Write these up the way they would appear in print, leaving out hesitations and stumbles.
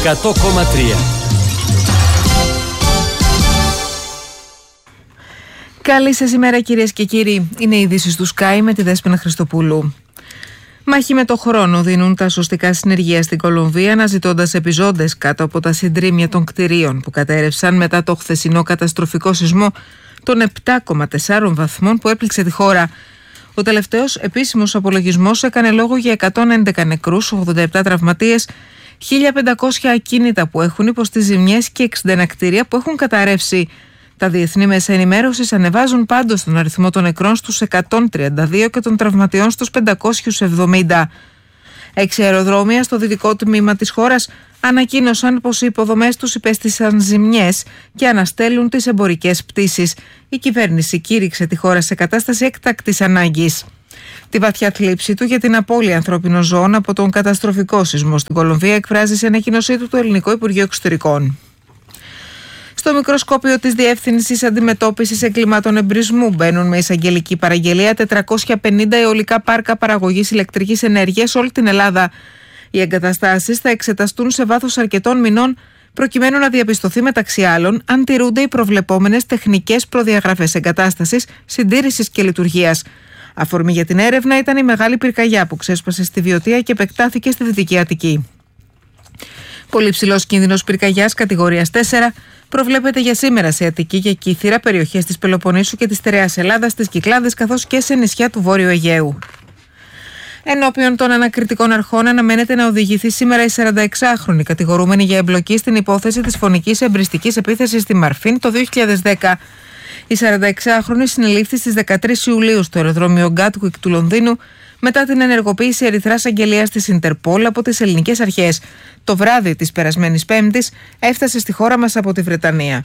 100,3. Καλή σας ημέρα, κυρίες και κύριοι. Είναι οι ειδήσεις του Sky με τη Δέσποινα Χριστοπούλου. Μάχη με το χρόνο δίνουν τα σωστικά συνεργεία στην Κολομβία, αναζητώντας επιζώντες κάτω από τα συντρίμμια των κτηρίων που κατέρευσαν μετά το χθεσινό καταστροφικό σεισμό των 7,4 βαθμών που έπληξε τη χώρα. Ο τελευταίος επίσημος απολογισμός έκανε λόγο για 111 νεκρούς, 87 τραυματίες, 1.500 ακίνητα που έχουν υποστεί ζημιές και 61 κτίρια που έχουν καταρρεύσει. Τα διεθνή μέσα ενημέρωσης ανεβάζουν πάντως τον αριθμό των νεκρών στους 132 και των τραυματιών στους 570. 6 αεροδρόμια στο δυτικό τμήμα της χώρας ανακοίνωσαν πως οι υποδομές τους υπέστησαν ζημιές και αναστέλουν τις εμπορικές πτήσεις. Η κυβέρνηση κήρυξε τη χώρα σε κατάσταση έκτακτης ανάγκης. Τη βαθιά θλίψη του για την απώλεια ανθρώπινων ζώων από τον καταστροφικό σεισμό στην Κολομβία εκφράζει σε ανακοίνωσή του το Ελληνικό Υπουργείο Εξωτερικών. Στο μικροσκόπιο της Διεύθυνσης Αντιμετώπισης Εγκλημάτων Εμπρισμού μπαίνουν με εισαγγελική παραγγελία 450 αιωλικά πάρκα παραγωγής ηλεκτρικής ενέργειας σε όλη την Ελλάδα. Οι εγκαταστάσεις θα εξεταστούν σε βάθος αρκετών μηνών προκειμένου να διαπιστωθεί μεταξύ άλλων αν τηρούνται οι προβλεπόμενες τεχνικές προδιαγραφές εγκατάστασης, συντήρησης και λειτουργίας. Αφορμή για την έρευνα ήταν η μεγάλη πυρκαγιά που ξέσπασε στη Βιωτία και επεκτάθηκε στη Δυτική Αττική. Πολύ ψηλός κίνδυνος πυρκαγιάς κατηγορίας 4 προβλέπεται για σήμερα σε Αττική και Κύθυρα, περιοχές της Πελοποννήσου και της Στερεάς Ελλάδας, στις Κυκλάδες καθώς και σε νησιά του Βόρειου Αιγαίου. Ενώπιον των ανακριτικών αρχών αναμένεται να οδηγηθεί σήμερα η 46χρονη κατηγορούμενη για εμπλοκή στην υπόθεση της φωνικής εμπριστικής επίθεσης στη Μαρφίν το 2010. Η 46χρονη συνελήφθη στις 13 Ιουλίου στο αεροδρόμιο Γκάτουικ του Λονδίνου μετά την ενεργοποίηση ερυθράς αγγελίας της Ιντερπόλ από τις ελληνικές αρχές. Το βράδυ της περασμένης Πέμπτης έφτασε στη χώρα μας από τη Βρετανία.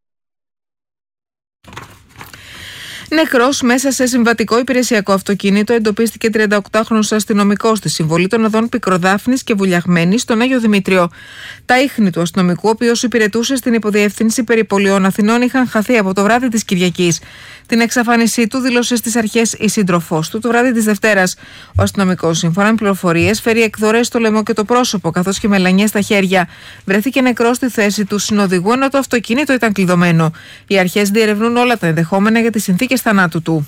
Νεκρός μέσα σε συμβατικό υπηρεσιακό αυτοκίνητο εντοπίστηκε 38χρονος αστυνομικός στη συμβολή των οδών Πικροδάφνης και Βουλιαγμένης στον Άγιο Δημήτριο. Τα ίχνη του αστυνομικού, ο οποίος υπηρετούσε στην υποδιεύθυνση περιπολιών Αθηνών, είχαν χαθεί από το βράδυ της Κυριακής. Την εξαφάνισή του δήλωσε στις αρχές η σύντροφός του το βράδυ της Δευτέρας. Ο αστυνομικός, σύμφωνα με πληροφορίες, φέρει εκδορές στο λαιμό και το πρόσωπο, καθώς και μελανιές στα χέρια. Βρέθηκε νεκρός στη θέση του συνοδηγού, ενώ το αυτοκίνητο ήταν κλειδωμένο. Οι αρχές διερευνούν όλα τα ενδεχόμενα για τις συνθήκες θανάτου του.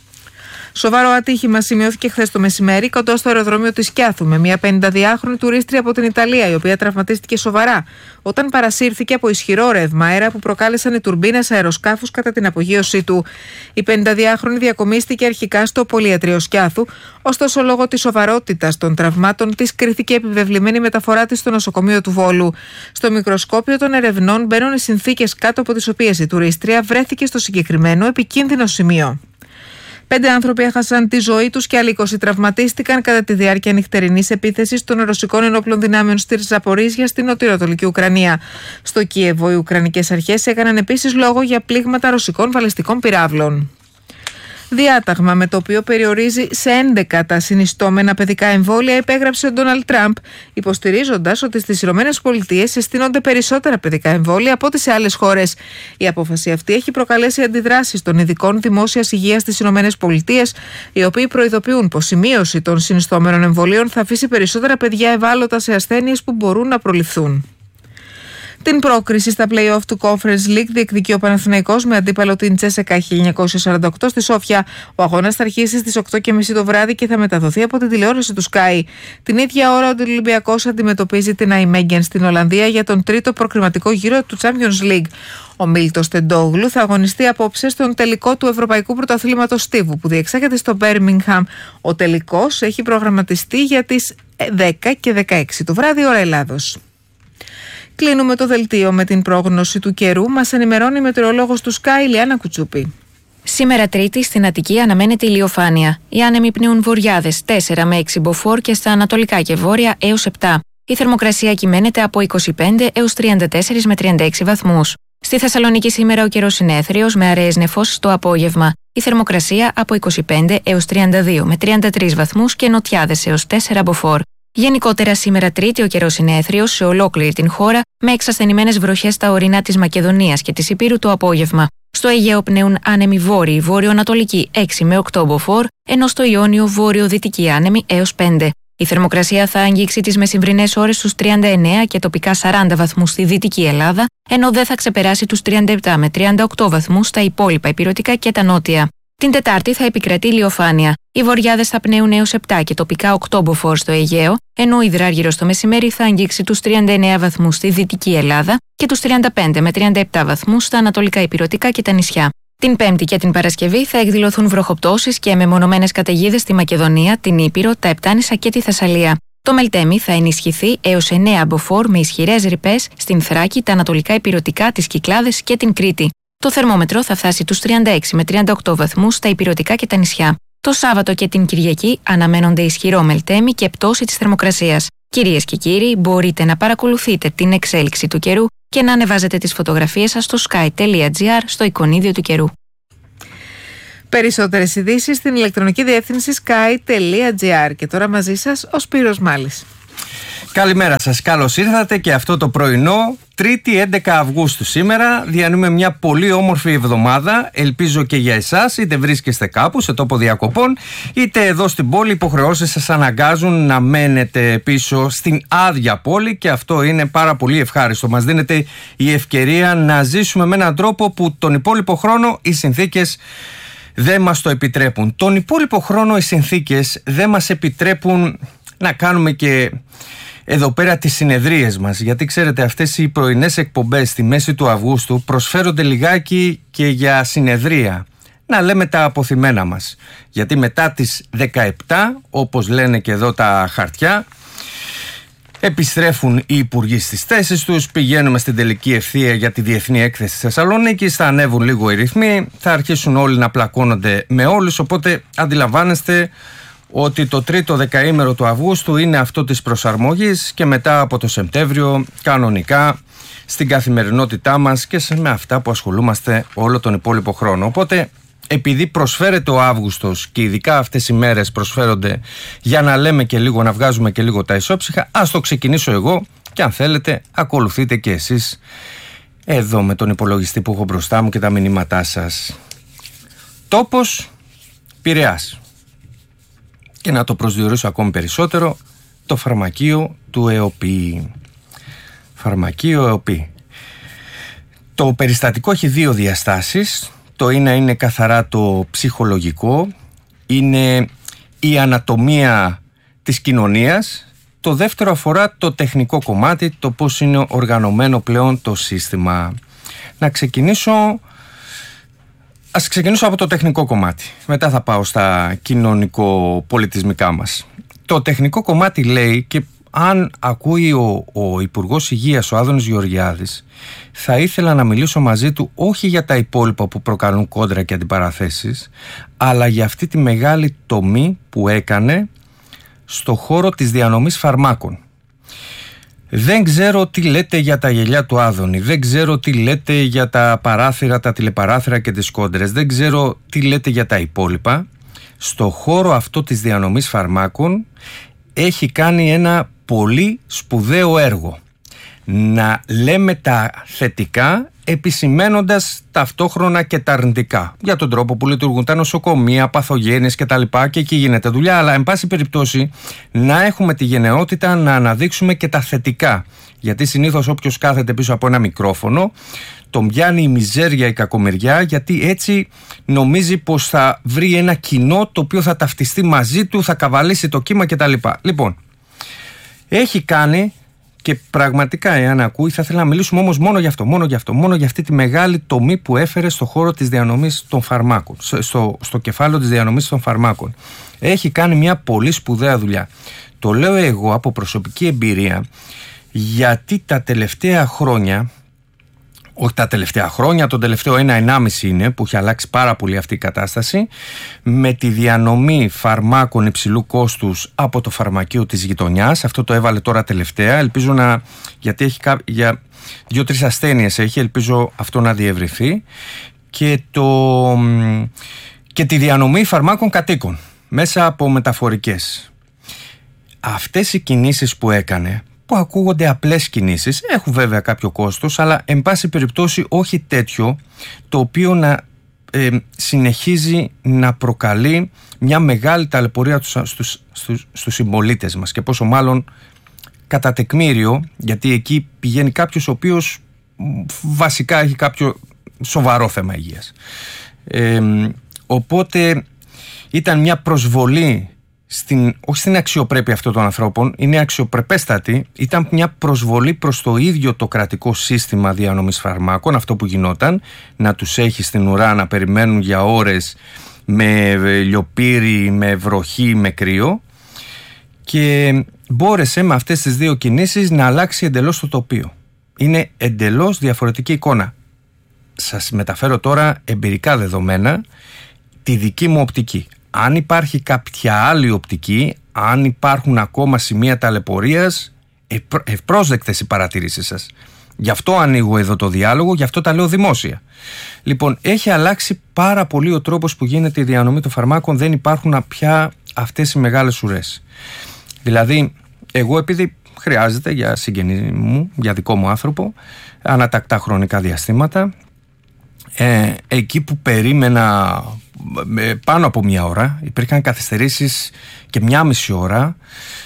Σοβαρό ατύχημα σημειώθηκε χθες το μεσημέρι κοντά στο αεροδρόμιο της Κιάθου με μια 52χρονη τουρίστρια από την Ιταλία, η οποία τραυματίστηκε σοβαρά όταν παρασύρθηκε από ισχυρό ρεύμα αέρα που προκάλεσαν οι τουρμπίνες αεροσκάφους κατά την απογείωσή του. Η 52χρονη διακομίστηκε αρχικά στο πολυιατρείο Σκιάθου, ωστόσο λόγω της σοβαρότητας των τραυμάτων της κρίθηκε επιβεβλημένη μεταφορά της στο νοσοκομείο του Βόλου. Στο μικροσκόπιο των ερευνών μπαίνουν οι συνθήκες κάτω από τις οποίες η τουρίστρια βρέθηκε στο συγκεκριμένο επικίνδυνο σημείο. 5 άνθρωποι έχασαν τη ζωή τους και άλλοι 20 τραυματίστηκαν κατά τη διάρκεια νυχτερινής επίθεσης των ρωσικών ενόπλων δυνάμεων στη Ζαπορίζια στην νοτιοανατολική Ουκρανία. Στο Κίεβο, οι Ουκρανικές αρχές έκαναν επίσης λόγο για πλήγματα ρωσικών βαλιστικών πυράβλων. Διάταγμα με το οποίο περιορίζει σε 11 τα συνιστόμενα παιδικά εμβόλια υπέγραψε ο Ντόναλντ Τραμπ, υποστηρίζοντας ότι στις ΗΠΑ συστήνονται περισσότερα παιδικά εμβόλια από ό,τι σε άλλες χώρες. Η απόφαση αυτή έχει προκαλέσει αντιδράσεις των ειδικών δημόσιας υγείας στις ΗΠΑ, οι οποίοι προειδοποιούν πως η μείωση των συνιστόμενων εμβολίων θα αφήσει περισσότερα παιδιά ευάλωτα σε ασθένειες που μπορούν να προληφθούν. Την πρόκριση στα play-off του Conference League διεκδικεί ο Παναθηναϊκός με αντίπαλο την Τσέσεκα 1948 στη Σόφια. Ο αγώνας θα αρχίσει στις 8:30 το βράδυ και θα μεταδοθεί από την τηλεόραση του Sky. Την ίδια ώρα ο Ολυμπιακός αντιμετωπίζει την Αϊμέγγεν στην Ολλανδία για τον τρίτο προκριματικό γύρο του Champions League. Ο Μίλτος Τεντόγλου θα αγωνιστεί απόψε στον τελικό του Ευρωπαϊκού Πρωταθλήματος Στίβου που διεξάγεται στο Birmingham. Ο τελικός έχει προγραμματιστεί για τις 10 και 16 το βράδυ ώρα Ελλάδος. Κλείνουμε το δελτίο με την πρόγνωση του καιρού. Μας ενημερώνει η μετεωρολόγος του Sky, Λιάννα Κουτσούπη. Σήμερα Τρίτη στην Αττική αναμένεται ηλιοφάνεια. Οι άνεμοι πνέουν βορειάδες 4 με 6 μποφόρ και στα ανατολικά και βόρεια έως 7. Η θερμοκρασία κυμαίνεται από 25 έως 34 με 36 βαθμούς. Στη Θεσσαλονίκη σήμερα ο καιρός είναι έθριος με αραιές νεφώσεις το απόγευμα. Η θερμοκρασία από 25 έως 32 με 33 βαθμούς και νοτιάδες έως 4 μποφόρ. Γενικότερα σήμερα Τρίτη ο καιρός είναι έθριος σε ολόκληρη την χώρα με εξασθενημένες βροχές στα ορεινά της Μακεδονίας και της Ηπείρου το απόγευμα. Στο Αιγαίο πνέουν άνεμοι βόρειοι βόρειο-ανατολικοί 6 με 8 μποφόρ, ενώ στο Ιόνιο βόρειο-δυτικοί άνεμοι έως 5. Η θερμοκρασία θα αγγίξει τις μεσημβρινές ώρες στους 39 και τοπικά 40 βαθμούς στη Δυτική Ελλάδα, ενώ δεν θα ξεπεράσει τους 37 με 38 βαθμούς στα υπόλοιπα ηπειρωτικά και τα νότια. Την Τετάρτη θα επικρατεί ηλιοφάνεια. Οι βοριάδες θα πνέουν έως 7 και τοπικά 8 μποφόρ στο Αιγαίο, ενώ ο υδράργυρος το μεσημέρι θα αγγίξει τους 39 βαθμούς στη Δυτική Ελλάδα και τους 35 με 37 βαθμούς στα ανατολικά ηπειρωτικά και τα νησιά. Την Πέμπτη και την Παρασκευή θα εκδηλωθούν βροχοπτώσεις και μεμονωμένες καταιγίδες στη Μακεδονία, την Ήπειρο, τα Επτάνησα και τη Θεσσαλία. Το Μελτέμι θα ενισχυθεί έως 9 μποφόρ με ισχυρές ρηπές στην Θράκη, τα ανατολικά ηπειρωτικά, τις Κυκλάδες και την Κρήτη. Το θερμόμετρο θα φτάσει τους 36 με 38 βαθμούς στα ηπειρωτικά και τα νησιά. Το Σάββατο και την Κυριακή αναμένονται ισχυρό Μελτέμι και πτώση της θερμοκρασίας. Κυρίες και κύριοι, μπορείτε να παρακολουθείτε την εξέλιξη του καιρού και να ανεβάζετε τις φωτογραφίες σας στο sky.gr στο εικονίδιο του καιρού. Περισσότερες ειδήσεις στην ηλεκτρονική διεύθυνση sky.gr. Και τώρα μαζί σας ο Σπύρος Μάλης. Καλημέρα σας, καλώς ήρθατε και αυτό το πρωινό, 3η 11 Αυγούστου σήμερα. Διανύουμε μια πολύ όμορφη εβδομάδα, ελπίζω και για εσάς, είτε βρίσκεστε κάπου σε τόπο διακοπών, είτε εδώ στην πόλη. Υποχρεώσεις σας αναγκάζουν να μένετε πίσω στην άδεια πόλη και αυτό είναι πάρα πολύ ευχάριστο. Μας δίνεται η ευκαιρία να ζήσουμε με έναν τρόπο που τον υπόλοιπο χρόνο οι συνθήκες δεν μας το επιτρέπουν. Τον υπόλοιπο χρόνο οι συνθήκες δεν μας επιτρέπουν να κάνουμε και εδώ πέρα τις συνεδρίες μας, γιατί ξέρετε αυτές οι πρωινές εκπομπές στη μέση του Αυγούστου προσφέρονται λιγάκι και για συνεδρία, να λέμε τα αποθυμένα μας, γιατί μετά τις 17, όπως λένε και εδώ τα χαρτιά, επιστρέφουν οι υπουργοί στις θέσεις τους, πηγαίνουμε στην τελική ευθεία για τη Διεθνή Έκθεση της Θεσσαλονίκης, θα ανέβουν λίγο οι ρυθμοί, θα αρχίσουν όλοι να πλακώνονται με όλους, οπότε αντιλαμβάνεστε ότι το τρίτο δεκαήμερο του Αυγούστου είναι αυτό της προσαρμογής και μετά από το Σεπτέμβριο κανονικά στην καθημερινότητά μας και με αυτά που ασχολούμαστε όλο τον υπόλοιπο χρόνο. Οπότε επειδή προσφέρεται ο Αύγουστος και ειδικά αυτές οι μέρες προσφέρονται για να λέμε και λίγο, να βγάζουμε και λίγο τα ισόψυχα, ας το ξεκινήσω εγώ και αν θέλετε ακολουθείτε και εσείς εδώ με τον υπολογιστή που έχω μπροστά μου και τα μηνύματά σας. Τόπος Πειραιάς. Και να το προσδιορίσω ακόμη περισσότερο, το φαρμακείο του ΕΟΠΗ. Φαρμακείο ΕΟΠΗ. Το περιστατικό έχει δύο διαστάσεις. Το ένα είναι καθαρά το ψυχολογικό, είναι η ανατομία της κοινωνίας. Το δεύτερο αφορά το τεχνικό κομμάτι, το πώς είναι οργανωμένο πλέον το σύστημα. Ας ξεκινήσω από το τεχνικό κομμάτι. Μετά θα πάω στα κοινωνικο-πολιτισμικά μας. Το τεχνικό κομμάτι λέει, και αν ακούει ο Υπουργός Υγείας, ο Άδωνης Γεωργιάδης, θα ήθελα να μιλήσω μαζί του όχι για τα υπόλοιπα που προκαλούν κόντρα και αντιπαραθέσεις, αλλά για αυτή τη μεγάλη τομή που έκανε στο χώρο της διανομής φαρμάκων. Δεν ξέρω τι λέτε για τα γελιά του Άδωνη, δεν ξέρω τι λέτε για τα παράθυρα, τα τηλεπαράθυρα και τις κόντρες, δεν ξέρω τι λέτε για τα υπόλοιπα. Στο χώρο αυτό της διανομής φαρμάκων έχει κάνει ένα πολύ σπουδαίο έργο. Να λέμε τα θετικά επισημαίνοντας ταυτόχρονα και τα αρνητικά για τον τρόπο που λειτουργούν τα νοσοκομεία, παθογένειες κτλ. Και εκεί γίνεται δουλειά, αλλά εν πάση περιπτώσει να έχουμε τη γενναιότητα να αναδείξουμε και τα θετικά. Γιατί συνήθως όποιος κάθεται πίσω από ένα μικρόφωνο τον πιάνει η μιζέρια, η κακομοιριά, γιατί έτσι νομίζει πως θα βρει ένα κοινό το οποίο θα ταυτιστεί μαζί του, θα καβαλήσει το κύμα κτλ. Λοιπόν, έχει κάνει. Και πραγματικά, εάν ακούει, θα ήθελα να μιλήσουμε όμως μόνο για αυτή τη μεγάλη τομή που έφερε στο χώρο της διανομής των φαρμάκων, στο κεφάλαιο της διανομής των φαρμάκων. Έχει κάνει μια πολύ σπουδαία δουλειά. Το λέω εγώ από προσωπική εμπειρία, γιατί τα τελευταία χρόνια, όχι τα τελευταία χρόνια, τον τελευταίο 1-1,5 είναι που έχει αλλάξει πάρα πολύ αυτή η κατάσταση, με τη διανομή φαρμάκων υψηλού κόστους από το φαρμακείο της γειτονιάς. Αυτό το έβαλε τώρα τελευταία, ελπίζω γιατί έχει για 2-3 ασθένειες έχει, ελπίζω αυτό να διευρυθεί, και τη διανομή φαρμάκων κατοίκων μέσα από μεταφορικές. Αυτές οι κινήσεις που έκανε, που ακούγονται απλές κινήσεις, έχουν βέβαια κάποιο κόστος, αλλά εν πάση περιπτώσει όχι τέτοιο το οποίο να συνεχίζει να προκαλεί μια μεγάλη ταλαιπωρία στους συμπολίτες μας, και πόσο μάλλον κατά τεκμήριο, γιατί εκεί πηγαίνει κάποιος ο οποίος βασικά έχει κάποιο σοβαρό θέμα υγείας. Οπότε ήταν μια προσβολή όχι στην αξιοπρέπεια αυτών των ανθρώπων, είναι αξιοπρεπέστατη, ήταν μια προσβολή προς το ίδιο το κρατικό σύστημα διανομής φαρμάκων, αυτό που γινόταν, να τους έχει στην ουρά να περιμένουν για ώρες με λιοπύρι, με βροχή, με κρύο, και μπόρεσε με αυτές τις δύο κινήσεις να αλλάξει εντελώς το τοπίο. Είναι εντελώς διαφορετική εικόνα. Σας μεταφέρω τώρα εμπειρικά δεδομένα, τη δική μου οπτική. Αν υπάρχει κάποια άλλη οπτική, αν υπάρχουν ακόμα σημεία ταλαιπωρίας, ευπρόσδεκτες οι παρατηρήσεις σας. Γι' αυτό ανοίγω εδώ το διάλογο, γι' αυτό τα λέω δημόσια. Λοιπόν, έχει αλλάξει πάρα πολύ ο τρόπος που γίνεται η διανομή των φαρμάκων, δεν υπάρχουν πια αυτές οι μεγάλες ουρές. Δηλαδή, εγώ επειδή χρειάζεται για συγγενή μου, για δικό μου άνθρωπο, ανατακτά χρονικά διαστήματα, εκεί που περίμενα πάνω από μια ώρα, υπήρχαν καθυστερήσεις και 1,5 ώρα,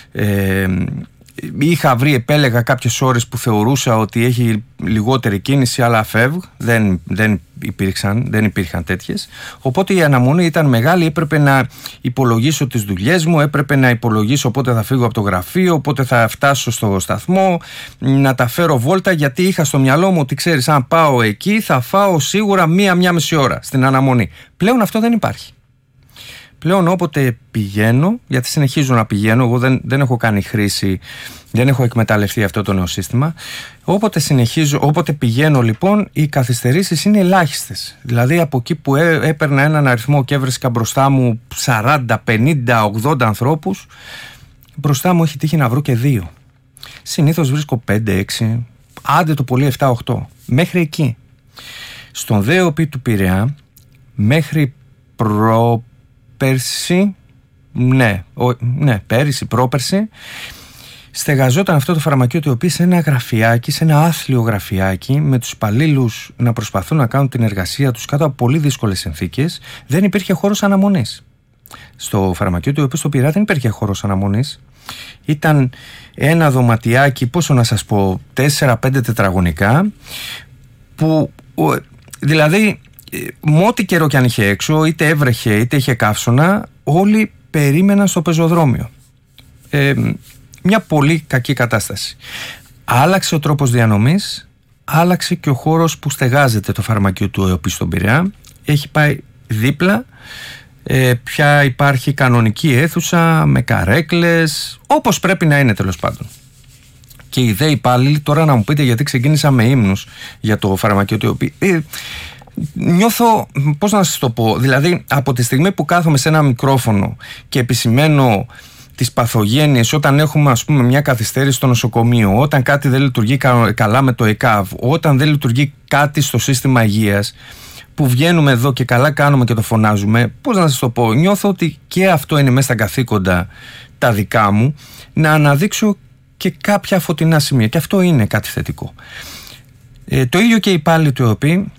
είχα βρει, επέλεγα κάποιες ώρες που θεωρούσα ότι έχει λιγότερη κίνηση, αλλά δεν υπήρχαν τέτοιες, οπότε η αναμονή ήταν μεγάλη. Έπρεπε να υπολογίσω τις δουλειές μου, έπρεπε να υπολογίσω πότε θα φύγω από το γραφείο, πότε θα φτάσω στο σταθμό, να τα φέρω βόλτα, γιατί είχα στο μυαλό μου ότι ξέρεις, αν πάω εκεί θα φάω σίγουρα 1,5 ώρα στην αναμονή. Πλέον αυτό δεν υπάρχει. Πλέον όποτε πηγαίνω, γιατί συνεχίζω να πηγαίνω, εγώ δεν έχω κάνει χρήση, δεν έχω εκμεταλλευτεί αυτό το νέο σύστημα, όποτε πηγαίνω λοιπόν, οι καθυστερήσεις είναι ελάχιστες. Δηλαδή από εκεί που έπαιρνα έναν αριθμό και έβρισκα μπροστά μου 40, 50, 80 ανθρώπους, μπροστά μου έχει τύχει να βρω και 2. Συνήθως βρίσκω 5, 6, άντε το πολύ 7, 8, μέχρι εκεί. Στον ΔΕΟΠ του Πειραιά, μέχρι πρόπερση, στεγαζόταν αυτό το φαρμακείο, το οποίο σε ένα γραφιάκι, σε ένα άθλιο γραφιάκι, με τους υπαλλήλους να προσπαθούν να κάνουν την εργασία τους κάτω από πολύ δύσκολες συνθήκες, δεν υπήρχε χώρος αναμονής. Στο φαρμακείο του οποίου στο Πειραιά δεν υπήρχε χώρος αναμονής. Ήταν ένα δωματιάκι, πόσο να σας πω, 4-5 τετραγωνικά, που δηλαδή με ό,τι καιρό κι αν είχε έξω, είτε έβρεχε είτε είχε καύσωνα, όλοι περίμεναν στο πεζοδρόμιο. Μια πολύ κακή κατάσταση. Άλλαξε ο τρόπος διανομής, άλλαξε και ο χώρος που στεγάζεται το φαρμακείο του ΕΟΠΗ στον Πειραιά. Έχει πάει δίπλα, πια υπάρχει κανονική αίθουσα με καρέκλες, όπως πρέπει να είναι τέλος πάντων. Και οι δε υπάλληλοι, τώρα να μου πείτε γιατί ξεκίνησα με ύμνους για το φαρμακείο του ΕΟΠΗ, νιώθω, πώς να σας το πω, δηλαδή από τη στιγμή που κάθομαι σε ένα μικρόφωνο και επισημαίνω τις παθογένειες, όταν έχουμε ας πούμε μια καθυστέρηση στο νοσοκομείο, όταν κάτι δεν λειτουργεί καλά με το ΕΚΑΒ, όταν δεν λειτουργεί κάτι στο σύστημα υγείας, που βγαίνουμε εδώ και καλά κάνουμε και το φωνάζουμε, πώς να σας το πω, νιώθω ότι και αυτό είναι μέσα στα καθήκοντα τα δικά μου, να αναδείξω και κάποια φωτεινά σημεία, και αυτό είναι κάτι θετικό. Το ίδιο και οι υπάλληλοι του ΕΟΠΗ,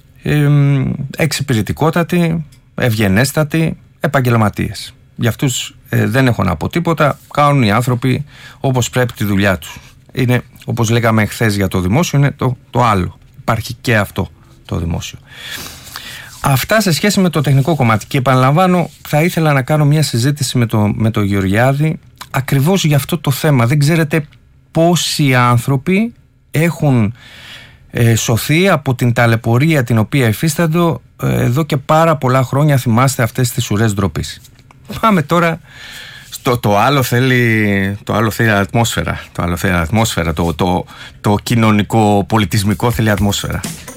εξυπηρετικότατοι, ευγενέστατοι, επαγγελματίες. Για αυτούς δεν έχω να πω τίποτα, κάνουν οι άνθρωποι όπως πρέπει τη δουλειά τους. Είναι, όπως λέγαμε χθες για το δημόσιο, είναι το άλλο. Υπάρχει και αυτό το δημόσιο. Αυτά σε σχέση με το τεχνικό κομμάτι. Και επαναλαμβάνω, θα ήθελα να κάνω μια συζήτηση με το Γεωργιάδη ακριβώς για αυτό το θέμα. Δεν ξέρετε πόσοι άνθρωποι έχουν σωθεί από την ταλαιπωρία την οποία υφίστανται εδώ και πάρα πολλά χρόνια. Θυμάστε αυτές τις ουρές ντροπής. Πάμε τώρα το άλλο θέλει ατμόσφαιρα. Το κοινωνικό πολιτισμικό θέλει ατμόσφαιρα.